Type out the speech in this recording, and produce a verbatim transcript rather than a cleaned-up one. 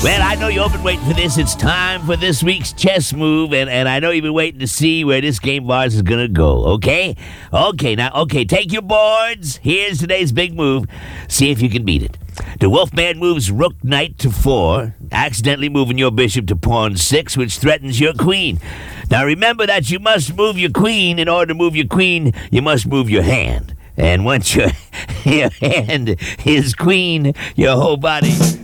Well, I know you've been waiting for this. It's time for this week's chess move, and, and I know you've been waiting to see where this game of ours is going to go, okay? Okay, now, okay, take your boards. Here's today's big move. See if you can beat it. The Wolfman moves rook knight to four, accidentally moving your bishop to pawn six, which threatens your queen. Now, remember that you must move your queen. In order to move your queen, you must move your hand. And once your, your hand is queen, your whole body...